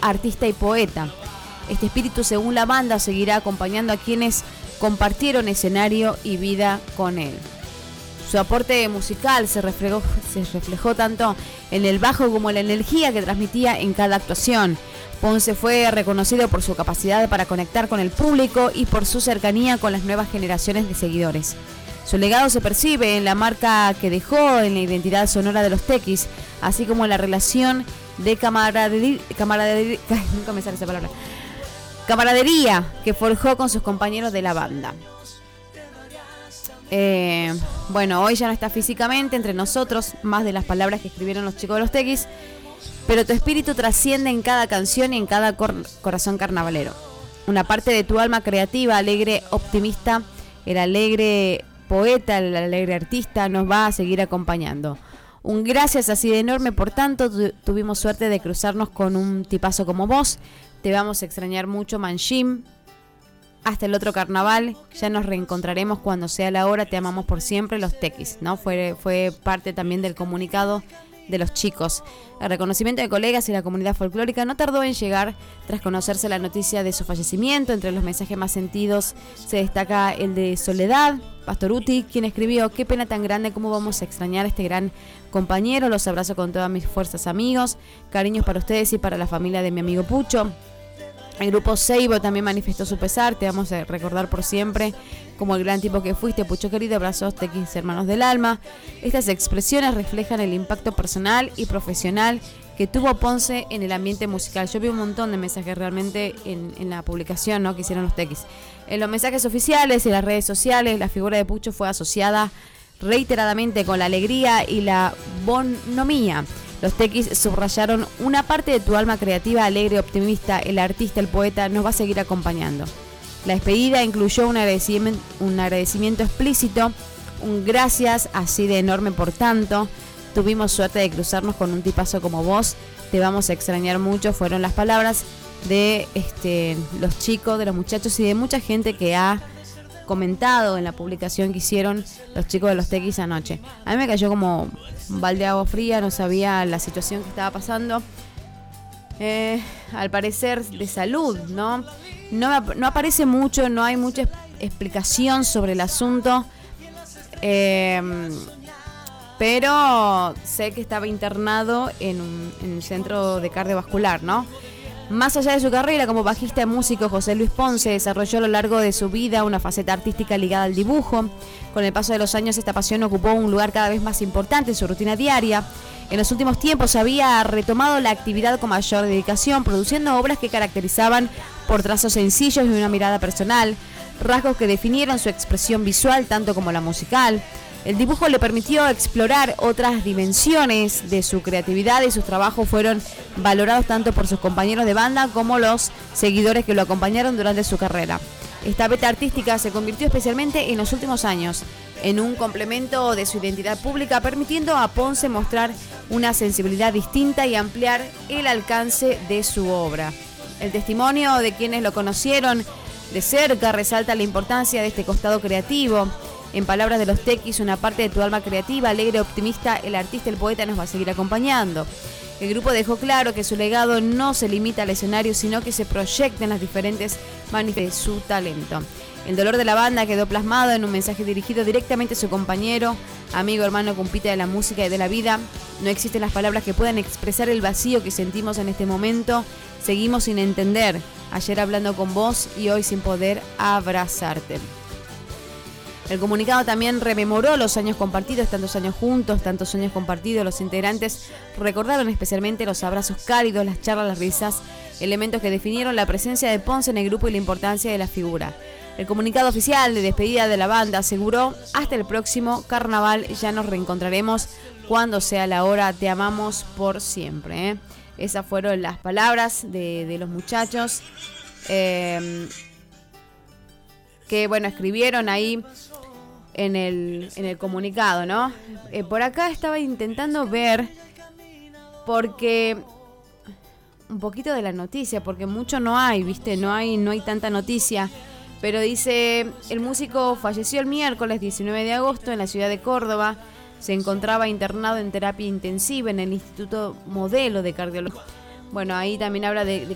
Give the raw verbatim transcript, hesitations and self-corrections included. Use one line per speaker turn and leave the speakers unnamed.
artista y poeta. Este espíritu, según la banda, seguirá acompañando a quienes compartieron escenario y vida con él. Su aporte musical se reflejó, se reflejó tanto en el bajo como en la energía que transmitía en cada actuación. Ponce fue reconocido por su capacidad para conectar con el público y por su cercanía con las nuevas generaciones de seguidores. Su legado se percibe en la marca que dejó en la identidad sonora de los Tequis, así como en la relación de camaradería, camaradería, nunca me sale esa palabra, camaradería que forjó con sus compañeros de la banda. Eh, bueno, hoy ya no está físicamente entre nosotros, más de las palabras que escribieron los chicos de los Tequis, pero tu espíritu trasciende en cada canción y en cada cor- corazón carnavalero. Una parte de tu alma creativa, alegre, optimista, el alegre poeta, el alegre artista, nos va a seguir acompañando. Un gracias así de enorme, por tanto, tu- tuvimos suerte de cruzarnos con un tipazo como vos. Te vamos a extrañar mucho, Manjim. Hasta el otro carnaval, ya nos reencontraremos cuando sea la hora, te amamos por siempre, los Tequis, ¿no? Fue, fue parte también del comunicado de los chicos. El reconocimiento de colegas y la comunidad folclórica no tardó en llegar tras conocerse la noticia de su fallecimiento. Entre los mensajes más sentidos se destaca el de Soledad Pastoruti, quien escribió: qué pena tan grande, cómo vamos a extrañar a este gran compañero, los abrazo con todas mis fuerzas, amigos, cariños para ustedes y para la familia de mi amigo Pucho. El grupo Seibo también manifestó su pesar, te vamos a recordar por siempre como el gran tipo que fuiste, Pucho querido, abrazos, Tequis, hermanos del alma. Estas expresiones reflejan el impacto personal y profesional que tuvo Ponce en el ambiente musical. Yo vi un montón de mensajes realmente en, en la publicación, ¿no?, que hicieron los Tequis. En los mensajes oficiales y las redes sociales, la figura de Pucho fue asociada reiteradamente con la alegría y la bonomía. Los Tequis subrayaron: una parte de tu alma creativa, alegre, optimista, el artista, el poeta, nos va a seguir acompañando. La despedida incluyó un agradecimiento, un agradecimiento explícito, un gracias así de enorme por tanto. Tuvimos suerte de cruzarnos con un tipazo como vos, te vamos a extrañar mucho, fueron las palabras de este, los chicos, de los muchachos y de mucha gente que ha comentado en la publicación que hicieron los chicos de los Tequis anoche. A mí me cayó como un balde de agua fría, no sabía la situación que estaba pasando. Eh, al parecer de salud, ¿no? No, no aparece mucho, no hay mucha explicación sobre el asunto. Eh, pero sé que estaba internado en un, en un centro de cardiovascular, ¿no? Más allá de su carrera como bajista y músico, José Luis Ponce desarrolló a lo largo de su vida una faceta artística ligada al dibujo. Con el paso de los años, esta pasión ocupó un lugar cada vez más importante en su rutina diaria. En los últimos tiempos había retomado la actividad con mayor dedicación, produciendo obras que caracterizaban por trazos sencillos y una mirada personal, rasgos que definieron su expresión visual tanto como la musical. El dibujo le permitió explorar otras dimensiones de su creatividad y sus trabajos fueron valorados tanto por sus compañeros de banda como los seguidores que lo acompañaron durante su carrera. Esta beta artística se convirtió especialmente en los últimos años en un complemento de su identidad pública, permitiendo a Ponce mostrar una sensibilidad distinta y ampliar el alcance de su obra. El testimonio de quienes lo conocieron de cerca resalta la importancia de este costado creativo. En palabras de los Tequis, una parte de tu alma creativa, alegre, optimista, el artista, el poeta nos va a seguir acompañando. El grupo dejó claro que su legado no se limita al escenario, sino que se proyecta en las diferentes manifestaciones de su talento. El dolor de la banda quedó plasmado en un mensaje dirigido directamente a su compañero, amigo, hermano, compita de la música y de la vida. No existen las palabras que puedan expresar el vacío que sentimos en este momento. Seguimos sin entender, ayer hablando con vos y hoy sin poder abrazarte. El comunicado también rememoró los años compartidos, tantos años juntos, tantos años compartidos. Los integrantes recordaron especialmente los abrazos cálidos, las charlas, las risas, elementos que definieron la presencia de Ponce en el grupo y la importancia de la figura. El comunicado oficial de despedida de la banda aseguró: hasta el próximo carnaval, ya nos reencontraremos cuando sea la hora, te amamos por siempre. ¿eh? Esas fueron las palabras de, de los muchachos eh, que, bueno, escribieron ahí en el, en el comunicado, ¿no? Eh, por acá estaba intentando ver, porque un poquito de la noticia, porque mucho no hay, ¿viste? No hay, no hay tanta noticia. Pero dice: el músico falleció el miércoles diecinueve de agosto en la ciudad de Córdoba. Se encontraba internado en terapia intensiva en el Instituto Modelo de Cardiología. Bueno, ahí también habla de, de